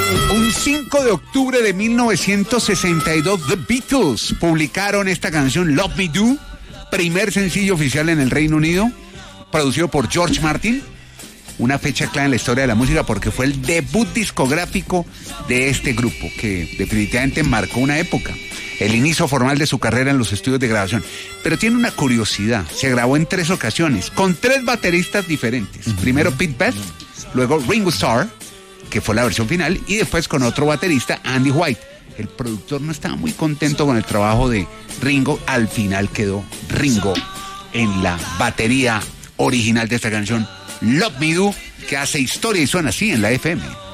Un 5 de octubre de 1962, The Beatles publicaron esta canción Love Me Do, primer sencillo oficial en el Reino Unido, producido por George Martin. Una fecha clave en la historia de la música porque fue el debut discográfico de este grupo, que definitivamente marcó una época, el inicio formal de su carrera en los estudios de grabación. Pero tiene una curiosidad, se grabó en 3 ocasiones, con 3 bateristas diferentes. Primero Pete Best, luego Ringo Starr, que fue la versión final, y después con otro baterista, Andy White. El productor no estaba muy contento con el trabajo de Ringo, al final quedó Ringo en la batería original de esta canción, Love Me Do, que hace historia y suena así en la FM.